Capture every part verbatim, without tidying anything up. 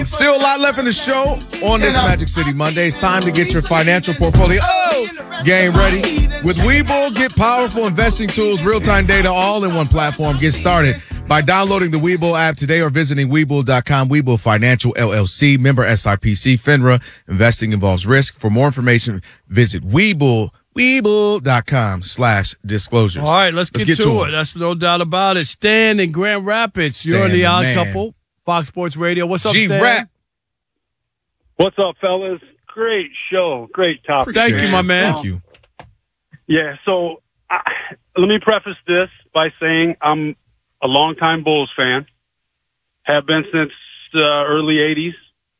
Still a lot left in the show on this Magic City Monday. It's time to get your financial portfolio oh, game ready. With Webull, get powerful investing tools, real-time data, all in one platform. Get started by downloading the Webull app today or visiting Webull dot com. Webull Financial, L L C, member S I P C, FINRA. Investing involves risk. For more information, visit Webull, Webull dot com slash disclosures. All right, let's, let's get, get to, to it. it. That's no doubt about it. Stan in Grand Rapids. Stan You're on the Odd Couple. Fox Sports Radio. What's up, Stan? G-Rap. What's up, fellas? Great show. Great topic. Thank you, my man. Thank you. Yeah, so I, let me preface this by saying I'm a longtime Bulls fan. Have been since the uh, early eighties.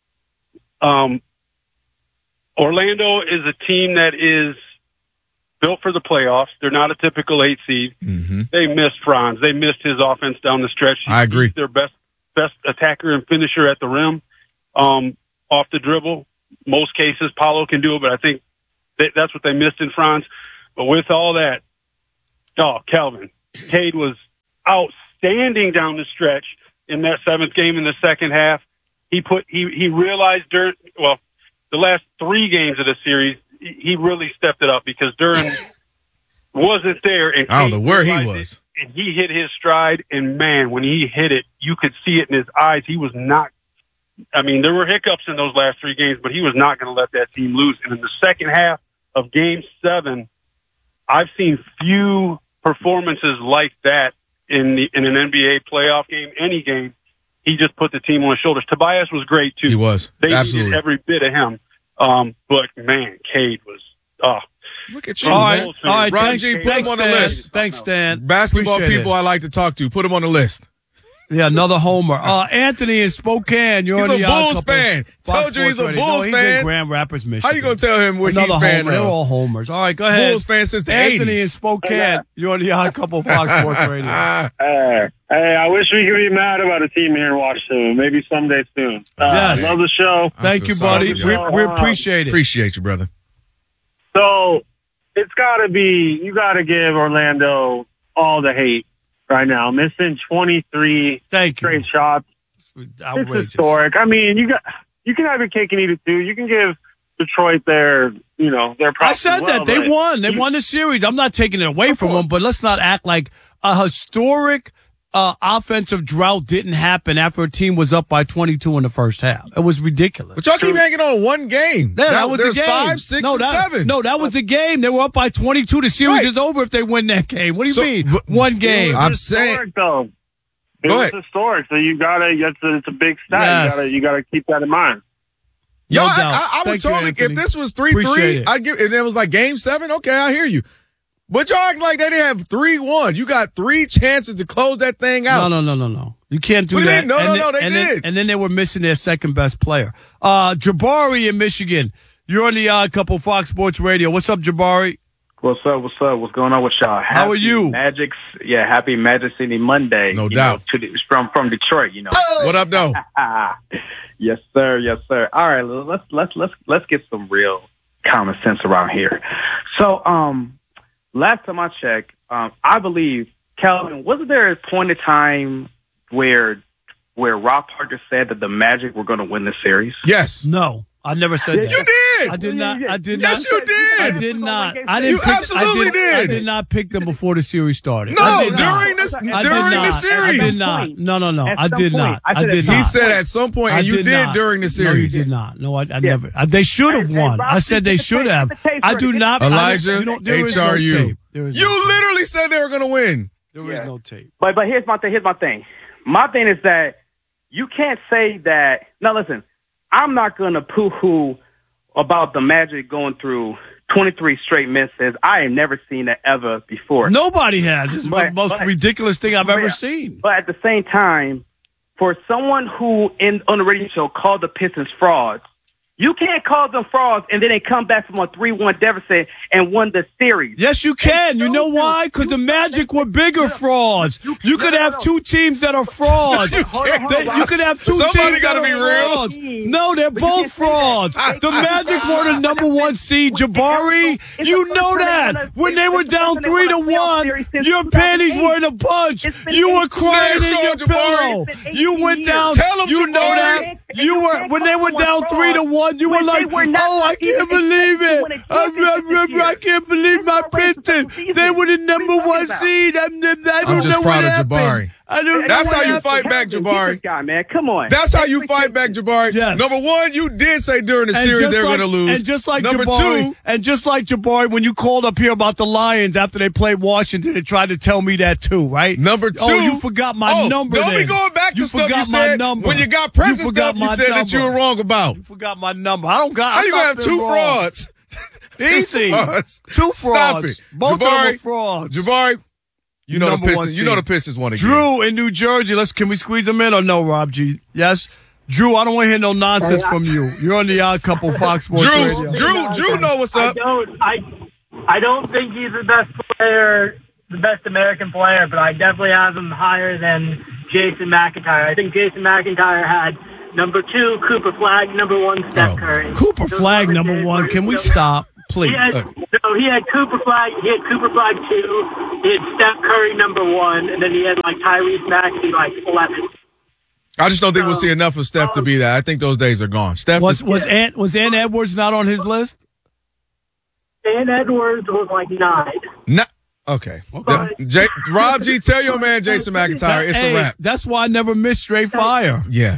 Um, Orlando is a team that is built for the playoffs. They're not a typical eight seed. Mm-hmm. They missed Franz. They missed his offense down the stretch. I agree. He's their best best attacker and finisher at the rim, um, off the dribble. Most cases, Paolo can do it, but I think they, that's what they missed in Franz. But with all that, oh, Kelvin, Cade was outstanding down the stretch in that seventh game in the second half. He put he he realized during well the last three games of the series he really stepped it up because Duran wasn't there, and I don't know where he was. It, and he hit his stride, and man, when he hit it, you could see it in his eyes. He was not. I mean, there were hiccups in those last three games, but he was not going to let that team lose. And in the second half of Game Seven, I've seen few performances like that in the in an N B A playoff game, any game. He just put the team on his shoulders. Tobias was great too. He was. They Absolutely. needed every bit of him. Um, but man, Cade was. Oh, look at you. All right, all right. Ron Thanks, G, put thanks, him on the Stan. list. Thanks, Stan. Basketball Appreciate people it. I like to talk to. Put him on the list. Yeah, another homer. Uh, Anthony in Spokane. You're he's on a the Bulls Couple. fan. Fox Told you he's a Radio. Bulls no, he's fan. in Grand Rapids, Michigan. How you gonna tell him what Another he's fan homer. They're of? all homers. All right, go ahead. Bulls fan since the Anthony eighties. in Spokane. You're on the Odd Couple Fox Sports Radio. Hey, hey, I wish we could be mad about a team here in Washington. Maybe someday soon. Uh, Yes. Love the show. Thank you, buddy. We, we appreciate it. Appreciate you, brother. So it's got to be, you got to give Orlando all the hate right now. Missing twenty-three Thank you. straight shots. Outrageous. It's historic. I mean, you got you can have your cake and eat it too. You can give Detroit their, you know, their I props. said as well, that. They but won. They you- won the series. I'm not taking it away Of from course. them, but let's not act like a historic uh, offensive drought didn't happen after a team was up by twenty-two in the first half. It was ridiculous. But y'all keep hanging on one game. Yeah, that was there's the game. five, six, no, and that, seven. No, that was the game. They were up by twenty-two. The series Right. is over if they win that game. What do you So, mean? but- One It game. was I'm historic, saying- though. It Go was ahead. historic, so you gotta. It's a, it's a big stat. Yes. You gotta, you gotta keep that in mind. Yo, No I, doubt. I, I would Thank you, totally, Anthony. if this was three Appreciate three, it. I'd give, and it was like game seven, okay, I hear you. But y'all act like they didn't have three one. You got three chances to close that thing out. No, no, no, no, no. You can't do What do you that. mean? No, and no, then, no, they and Then, did. and then they were missing their second best player. Uh, Jabari in Michigan. You're on the Odd Couple Fox Sports Radio. What's up, Jabari? What's up? What's up? What's going on with y'all? Happy How are you? Magic, yeah, happy Magic City Monday. No you doubt. know, to the, from from Detroit, you know. What up, though? Yes, sir. Yes, sir. All right, let's let's let's let's get some real common sense around here. So, um, last time I checked, um, I believe Calvin, wasn't there a point in time where where Rob Parker said that the Magic were going to win the series? Yes. No, I never said that. You did. I did not. I did Yes, not. you did. I did not. I didn't. You pick, absolutely I did. I did. did not pick them before the series started. No, I did during not. this, I during did the not. series. I did not. No, no, no. At I some did point. not. I I said did at not. He said at some point, I and you did, not. during the No, you series. did not. No, I, I never. I, they should have Hey, hey, won. Rob, I said they get the should tape, have. get the tape I for do it. not. Elijah, I, you know, there is H R U. No tape. There is no You tape. literally said they were going to win. There is no tape. But but here's my thing. Here's my thing. My thing is that you can't say that. Now listen, I'm not going to poo-hoo about the Magic going through twenty-three straight misses. I have never seen that ever before. Nobody has. It's the But- most but- ridiculous thing I've ever Yeah. seen. But at the same time, for someone who in on the radio show called the Pistons frauds, You can't call them frauds and then they come back from a three one deficit and won the series. Yes, you can. You know why? Because the Magic were bigger frauds. You could have two teams that are frauds. They- You could have two Somebody teams gotta that be are real. frauds. No, they're both frauds. The Magic were the number one seed. Jabari, you know that. When they were down three to one, your panties were in a bunch. You were crying Stand in your strong, Jabari. pillow. You went down. Tell 'em, You know Jabari. that. You were when they were down three to one. You were When they like, were not "Oh, I even can't believe it! winning I, championships I, I, I can't believe my Pistons. They were the number one seed. I'm, I don't I'm just know proud what of happened. Jabari. I don't know That's what how you happened. fight back, Jabari. This guy, man, come on. That's how you fight back, Jabari. Yes. Number one, you did say during the And series just they were like- going to lose. And just like Number Jabari, two, and just like Jabari, when you called up here about the Lions after they played Washington, and tried to tell me that too, right? Number two. Oh, you forgot my oh, number. Don't then. be going back to you stuff forgot you said my number. when you got present you forgot stuff you my said number. that you were wrong about. You forgot my number. I don't got. How I'm you going to have not two wrong. frauds? Easy. frauds. Two Stop frauds. it. Both Jabari, of them are frauds. Jabari, you know Number the one Pistons. You know the seed. Pistons won again. Drew in New Jersey. Let's. Can we squeeze him in or no, Rob G? Yes. Drew, I don't want to hear no nonsense from you. You're on the Odd Couple Fox Sports Drew, Radio. Drew, Drew, know what's I up. don't. I I don't think he's the best player, the best American player, but I definitely have him higher than Jason McIntyre. I think Jason McIntyre had number two Cooper Flag, number one Steph Oh. Curry. Cooper Those Flag were the number days one. where Can we he- stop, please? He had, no, he had Cooper Flag. He had Cooper Flag two. He had Steph Curry number one, and then he had like Tyrese Maxey like eleven. I just don't think we'll see enough of Steph to be that. I think those days are gone. Steph Was is, was Ant was Ant Edwards not on his list? Dan Edwards was like nine. not okay. The- J, Rob G, tell your man Jason McIntyre it's Hey, a wrap. That's why I never missed straight fire. Yeah.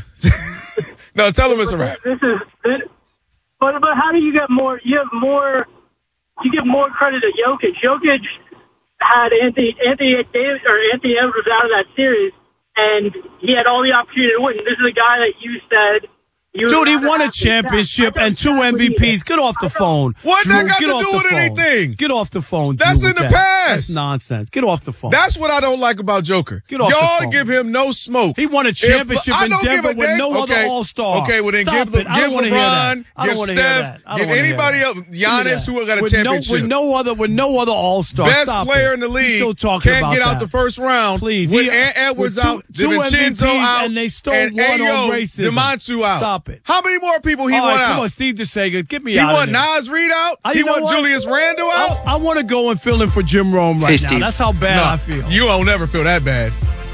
No, tell him it's a wrap. This is, this, but but how do you get more? You have more. You give more credit to Jokic. Jokic had Anthony Anthony Davis or Anthony Edwards out of that series, and he had all the opportunity to win. This is a guy that you said. You Dude, he would won a rather have championship Steph. and two M V Ps. Get off the phone. What Drew. that got Get to off do the with phone. anything? Get off the phone. That's Drew, in with the that. past. That's nonsense. Get off the phone. That's what I don't like about Joker. Get off the Y'all phone. give him no smoke. He won a If- championship I in don't give Denver a with damn- no okay. other All-Star. Okay, well then Stop give, Le- it. I don't give wanna hear that. LeBron, I don't give wanna hear Steph, that. I don't give wanna hear anybody that. else, Give me Giannis, that. who got a with championship. No, with no other, with no other All-Star. Best Stop player it. in the He's league still talking can't about get out that. the first round. Please, with he- Ant Edwards with two- out, two DiVincenzo M V Ps out, and they stole and one on Ayo racism. Demontu out. Stop it. How many more people he All won right, out? come on, Steve DeSaga, get me He out won of there. Nas Reed out. Uh, He you know won what? Julius Randle out. I, I want to go and fill in for Jim Rome right Hey, now. Steve. That's how bad No, I feel. you won't never feel that bad.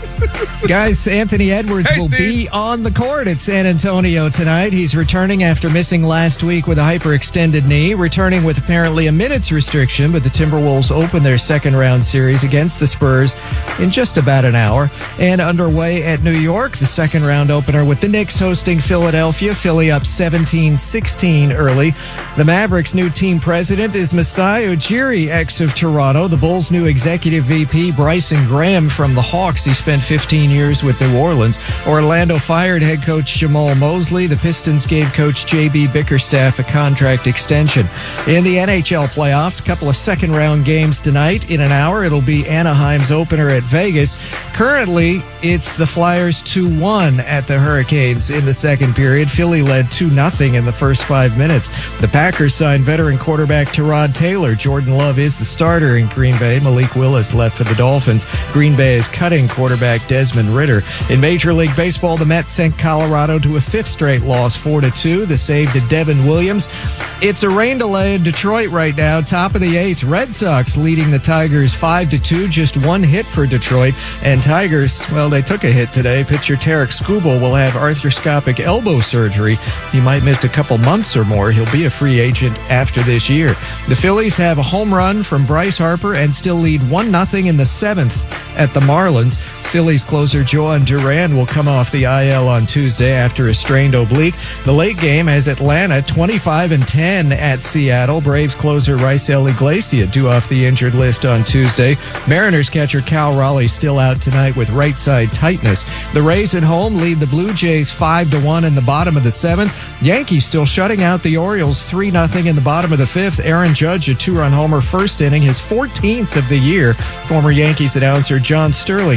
Guys, Anthony Edwards Hey, will Steve. be on the court at San Antonio tonight. He's returning after missing last week with a hyperextended knee, returning with apparently a minutes restriction, but the Timberwolves open their second round series against the Spurs in just about an hour. And underway at New York, the second round opener with the Knicks hosting Philadelphia. Philly up seventeen sixteen early. The Mavericks' new team president is Masai Ujiri, ex of Toronto. The Bulls' new executive V P, Bryson Graham from the Hawks. He spent fifteen years with New Orleans. Orlando fired head coach Jamal Mosley. The Pistons gave coach J B Bickerstaff a contract extension. In the N H L playoffs, a couple of second round games tonight. In an hour, it'll be Anaheim's opener at Vegas. Currently, it's the Flyers two one at the Hurricanes in the second period. Philly led two nothing in the first five minutes. The Packers signed veteran quarterback Tyrod Taylor. Jordan Love is the starter in Green Bay. Malik Willis left for the Dolphins. Green Bay is cutting quarterback Desmond Ritter. In Major League Baseball, the Mets sent Colorado to a fifth straight loss, four to two. The save to Devin Williams. It's a rain delay in Detroit right now, top of the eighth. Red Sox leading the Tigers five to two, just one hit for Detroit. And Tigers, well, they took a hit today. Pitcher Tarek Skubal will have arthroscopic elbow surgery. He might miss a couple months or more. He'll be a free agent after this year. The Phillies have a home run from Bryce Harper and still lead one nothing in the seventh at the Marlins. Phillies closer Joan Duran will come off the I L on Tuesday after a strained oblique. The late game has Atlanta twenty-five and ten at Seattle. Braves closer Raisel Iglesias due off the injured list on Tuesday. Mariners catcher Cal Raleigh still out tonight with right side tightness. The Rays at home lead the Blue Jays five to one in the bottom of the seventh. Yankees still shutting out the Orioles three nothing in the bottom of the fifth. Aaron Judge a two-run homer first inning, his fourteenth of the year. Former Yankees announcer John Sterling passed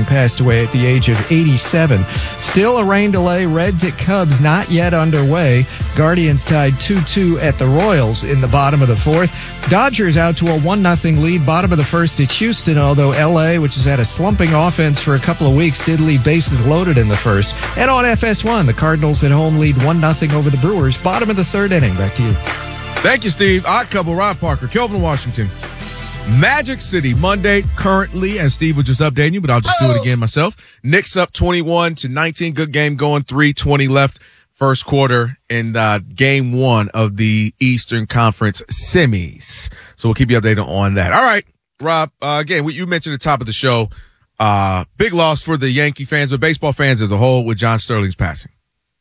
away at the age of eighty-seven. Still a rain delay. Reds at Cubs not yet underway. Guardians tied two two at the Royals in the bottom of the fourth. Dodgers out to a one nothing lead. Bottom of the first at Houston, although L A, which has had a slumping offense for a couple of weeks, did leave bases loaded in the first. And on F S one, the Cardinals at home lead one nothing over the Brewers. Bottom of the third inning. Back to you. Thank you, Steve. Odd couple, Rob Parker, Kelvin Washington. Magic City, Monday, currently, as Steve was just updating you, but I'll just do it again myself. Knicks up twenty-one to nineteen. Good game going, three twenty left. First quarter in uh, game one of the Eastern Conference semis. So we'll keep you updated on that. All right, Rob, uh, again, what you mentioned at the top of the show, uh, big loss for the Yankee fans, but baseball fans as a whole with John Sterling's passing.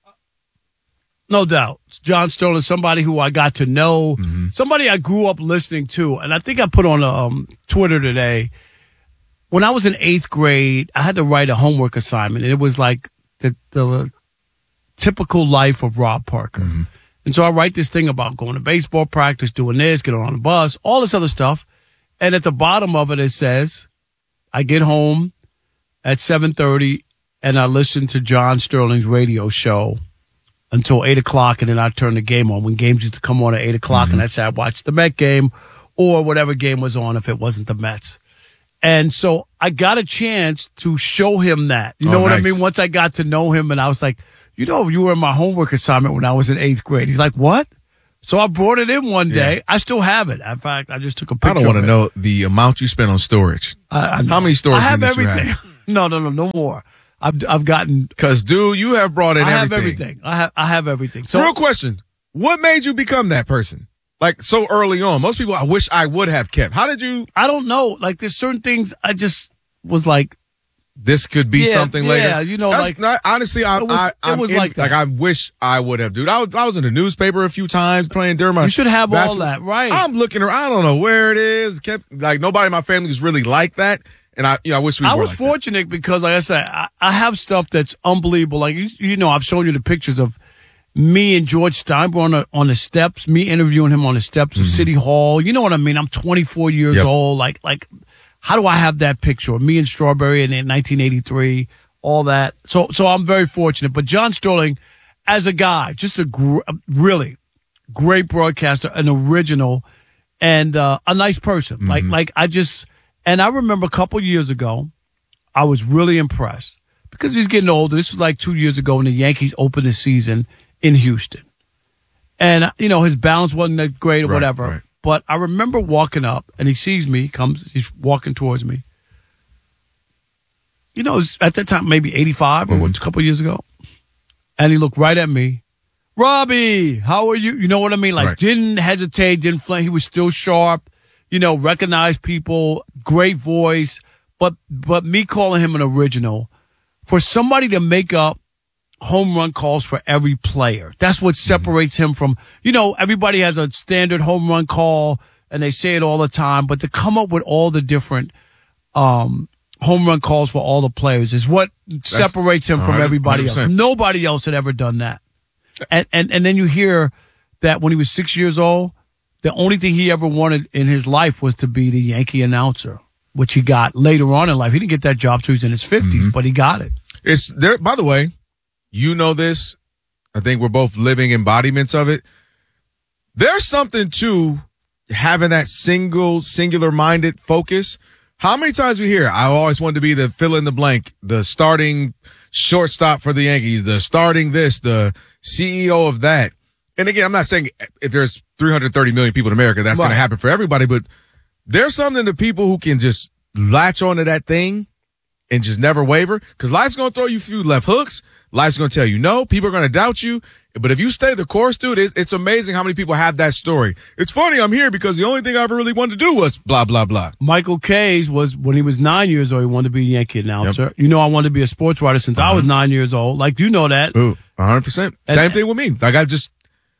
No doubt. It's John Sterling, somebody who I got to know, mm-hmm. somebody I grew up listening to. And I think I put on um, Twitter today, when I was in eighth grade, I had to write a homework assignment. And it was like the, the typical life of Rob Parker. Mm-hmm. And so I write this thing about going to baseball practice, doing this, getting on the bus, all this other stuff. And at the bottom of it, it says, I get home at seven thirty and I listen to John Sterling's radio show until eight o'clock, and then I turn the game on. When games used to come on at eight o'clock, mm-hmm. and I'd say I'd watch the Met game or whatever game was on if it wasn't the Mets. And so I got a chance to show him that. You know oh, what nice. I mean? Once I got to know him, and I was like, you know, you were in my homework assignment when I was in eighth grade. He's like, what? So I brought it in one day. Yeah. I still have it. In fact, I just took a picture I don't want to know the amount you spent on storage. I, I How many storage I have units everything. you have? no, no, no, no more. I've I've gotten because dude, you have brought in I have everything. everything. I have I have everything. So real question: what made you become that person? Like so early on. Most people, I wish I would have kept. How did you? I don't know. Like there's certain things I just was like, this could be yeah, something yeah, later. Yeah, you know, That's like not, honestly, I, it was, I, I'm it was in, like that. Like I wish I would have, dude. I was, I was in the newspaper a few times playing during my. You should have basketball. all that, right? I'm looking around. I don't know where it is. Kept like nobody in my family is really like that. And I, you know, I wish we I were was like fortunate that. because, like I said, I, I have stuff that's unbelievable. Like, you, you know, I've shown you the pictures of me and George Steinbrenner on the, on the steps, me interviewing him on the steps of mm-hmm. City Hall. You know what I mean? I'm twenty-four years yep. old. Like, like, how do I have that picture of me and Strawberry in, in nineteen eighty-three, all that? So, so I'm very fortunate. But John Sterling, as a guy, just a gr- really great broadcaster, an original, and uh, a nice person. Mm-hmm. Like, like I just. And I remember a couple years ago, I was really impressed because he was getting older. This was like two years ago when the Yankees opened the season in Houston. And, you know, his balance wasn't that great or right, whatever. Right. But I remember walking up and he sees me, comes, he's walking towards me. You know, it was at that time, maybe eighty-five mm-hmm. or what, a couple years ago. And he looked right at me. Robbie, how are you? You know what I mean? Like, right. didn't hesitate, didn't flame. He was still sharp. You know, recognize people, great voice, but but me calling him an original, for somebody to make up home run calls for every player, that's what separates him from, you know, everybody has a standard home run call and they say it all the time, but to come up with all the different um home run calls for all the players is what that's, separates him from everybody else. Nobody else had ever done that. And, and and then you hear that when he was six years old, the only thing he ever wanted in his life was to be the Yankee announcer, which he got later on in life. He didn't get that job till he was in his fifties, mm-hmm. but he got it. It's there. By the way, you know this. I think we're both living embodiments of it. There's something to having that single, singular-minded focus. How many times we hear, I always wanted to be the fill in the blank, the starting shortstop for the Yankees, the starting this, the C E O of that. And again, I'm not saying if there's three hundred thirty million people in America, that's right. going to happen for everybody, but there's something to people who can just latch onto that thing and just never waver, because life's going to throw you a few left hooks. Life's going to tell you no. People are going to doubt you. But if you stay the course, dude, it's, it's amazing how many people have that story. It's funny, I'm here because the only thing I ever really wanted to do was blah, blah, blah. Michael Kayes was, when he was nine years old, he wanted to be a Yankee announcer. Yep. You know, I wanted to be a sports writer since uh-huh. I was nine years old. Like, you know that. Ooh, one hundred percent. And, Same thing with me. Like, I just,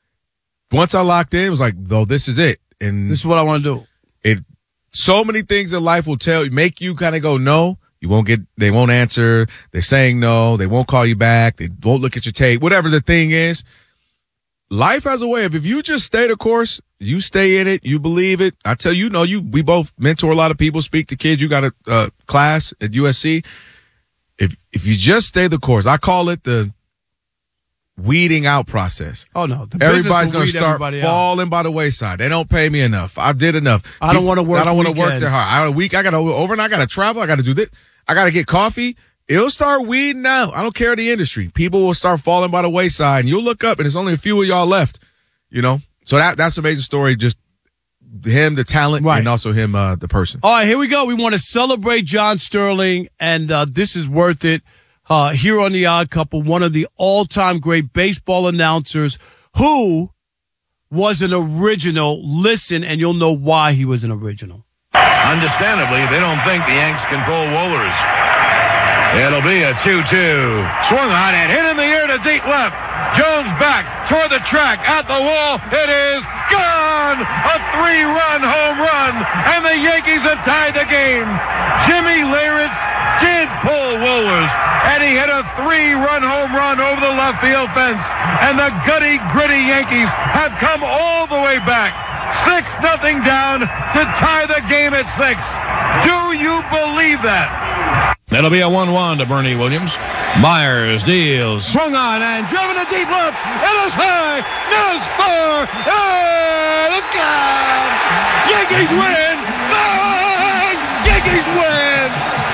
once I locked in, it was like, though, this is it. And this is what I want to do. It, so many things in life will tell you, make you kind of go, no. You won't get, they won't answer. They're saying no. They won't call you back. They won't look at your tape. Whatever the thing is, life has a way of, if you just stay the course, you stay in it, you believe it. I tell you, you know, you, we both mentor a lot of people, speak to kids. You got a uh, class at U S C. if if you just stay the course, I call it the weeding out process. Oh no, the everybody's going to to start falling out. by the wayside. They don't pay me enough. I did enough. I don't want to work. I don't want to work weekends. that hard. I got a week. I got to over, and I got to travel. I got to do this. I got to get coffee. It'll start weeding out. I don't care the industry. People will start falling by the wayside, and you'll look up, and there's only a few of y'all left. You know, so that that's an amazing story. Just him, the talent, right. and also him, uh, the person. All right, here we go. We want to celebrate John Sterling, and uh, this is worth it. Uh, here on The Odd Couple, one of the all-time great baseball announcers who was an original. Listen, and you'll know why he was an original. Understandably, they don't think the Yanks can pull Wohlers. It'll be a two two. Swung on and hit in the air to deep left. Jones back toward the track at the wall. It is gone. A three-run home run, and the Yankees have tied the game. Jimmy Leyritz did pull Wohlers, and he hit a three-run home run over the left field fence. And the gutty, gritty Yankees have come all the way back. Six nothing down to tie the game at six. Do you believe that? That'll be a one one to Bernie Williams. Myers deals. Swung on and driven to deep left. It is high. It is far. And it's gone. Yankees win. Ah, Yankees win.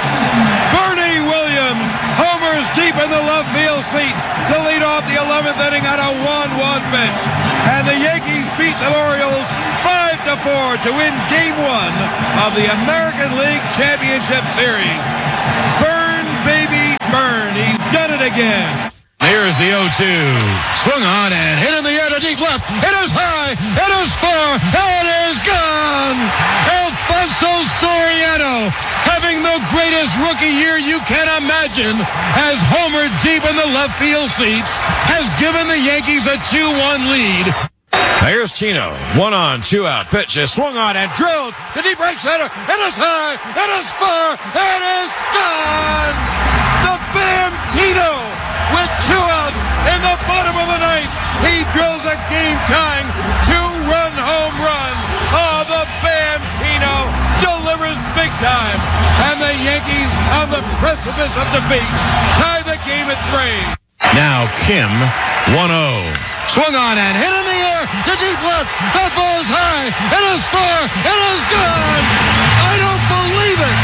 Bernie Williams homers deep in the left field seats to lead off the eleventh inning on a one one pitch. And the Yankees beat the Orioles five to four to win game one of the American League Championship Series. Burn, baby, burn. He's done it again. Here's the oh two. Swung on and hit in the air to deep left. It is high. It is far. It is gone. Alfonso Soriano, having the greatest rookie year you can imagine, has homered deep in the left field seats, has given the Yankees a two one lead. Here's Chino. One on, two out. Pitch is swung on and drilled to deep right center. It is high. It is far. It is gone. The Bambino with two outs in the bottom of the ninth. He drills a game-tying two-run home run. Oh, the Bambino delivers big time. And the Yankees on the precipice of defeat tie the game at three. Now Kim, one oh. Swung on and hit in the air to deep left. That ball is high. It is far. It is gone. I don't believe it.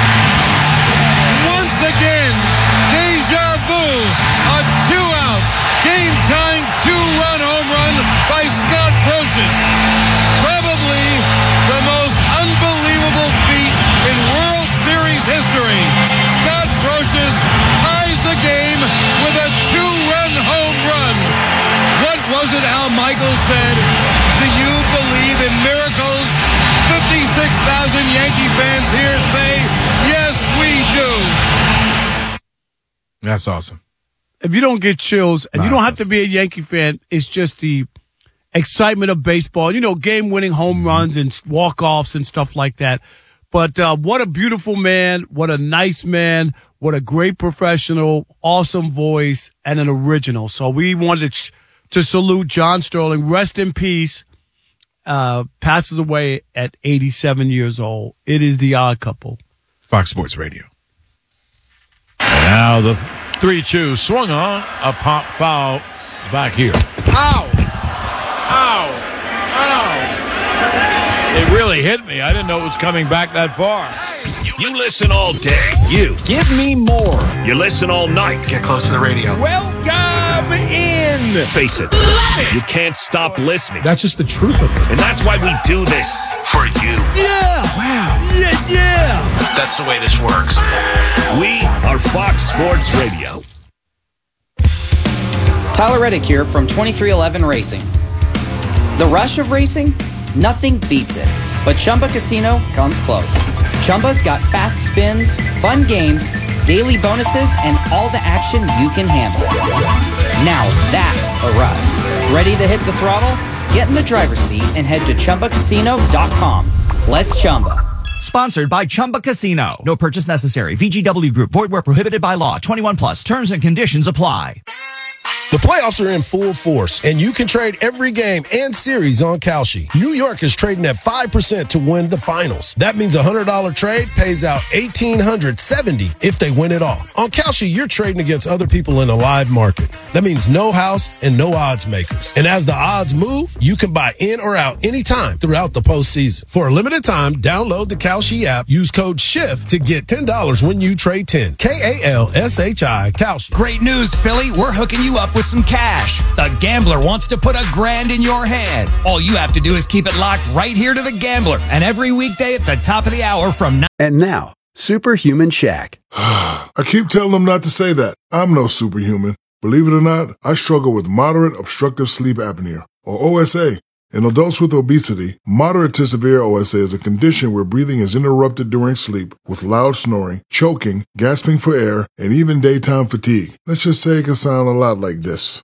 Once again, deja vu. A two-out, game-tying two-run home run by Scott Brosius. Probably the most unbelievable feat in World Series history. Scott Brosius ties the game with a two-run home run. What was it Al Michaels said? Do you believe in miracles? fifty-six thousand Yankee fans here say, yes, we do. That's awesome. If you don't get chills, and nah, you don't have awesome. to be a Yankee fan, it's just the excitement of baseball. You know, game-winning home mm-hmm. runs and walk-offs and stuff like that. But uh, what a beautiful man. What a nice man. What a great professional, awesome voice, and an original. So we wanted to, to salute John Sterling. Rest in peace. Uh, passes away at eighty-seven years old. It is The Odd Couple. Fox Sports Radio. Now the three two swung on. A pop foul back here. Ow! Ow! Ow! It really hit me. I didn't know it was coming back that far. You listen all day. You. Give me more. You listen all night. Get close to the radio. Welcome in. Face it. Love it. You can't stop listening. That's just the truth of it. And that's why we do this. For you. Yeah. Wow. Yeah, yeah. That's the way this works. We are Fox Sports Radio. Tyler Reddick here from twenty-three eleven Racing. The rush of racing? Nothing beats it. But Chumba Casino comes close. Chumba's got fast spins, fun games, daily bonuses, and all the action you can handle. Now that's a ride. Ready to hit the throttle? Get in the driver's seat and head to Chumba Casino dot com. Let's Chumba. Sponsored by Chumba Casino. No purchase necessary. V G W Group. Void where prohibited by law. twenty-one plus. Terms and conditions apply. The playoffs are in full force, and you can trade every game and series on Kalshi. New York is trading at five percent to win the finals. That means a one hundred dollars trade pays out one thousand eight hundred seventy dollars if they win it all. On Kalshi, you're trading against other people in a live market. That means no house and no odds makers. And as the odds move, you can buy in or out anytime throughout the postseason. For a limited time, download the Kalshi app, use code SHIFT to get ten dollars when you trade ten. K A L S H I, Kalshi. Great news, Philly. We're hooking you up with some cash. The Gambler wants to put a grand in your hand. All you have to do is keep it locked right here to the Gambler. And every weekday at the top of the hour from nine. And now, Superhuman Shaq. I keep telling them not to say that. I'm no superhuman. Believe it or not, I struggle with moderate obstructive sleep apnea, or O S A. In adults with obesity, moderate to severe O S A is a condition where breathing is interrupted during sleep with loud snoring, choking, gasping for air, and even daytime fatigue. Let's just say it can sound a lot like this.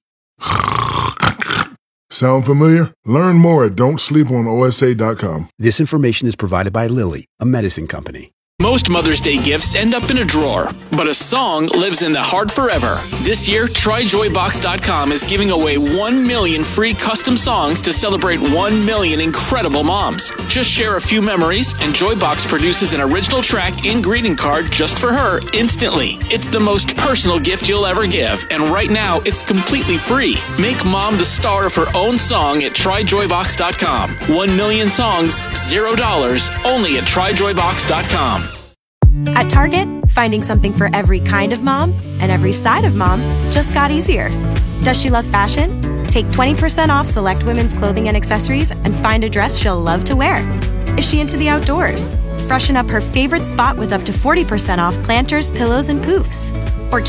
Sound familiar? Learn more at don't sleep on O S A dot com. This information is provided by Lilly, a medicine company. Most Mother's Day gifts end up in a drawer, but a song lives in the heart forever. This year, Try Joy Box dot com is giving away one million free custom songs to celebrate one million incredible moms. Just share a few memories, and Joybox produces an original track and greeting card just for her instantly. It's the most personal gift you'll ever give, and right now, it's completely free. Make mom the star of her own song at Try Joy Box dot com. One million songs, zero dollars, only at Try Joy Box dot com. At Target, finding something for every kind of mom and every side of mom just got easier. Does she love fashion? Take twenty percent off select women's clothing and accessories and find a dress she'll love to wear. Is she into the outdoors? Freshen up her favorite spot with up to forty percent off planters, pillows, and poofs.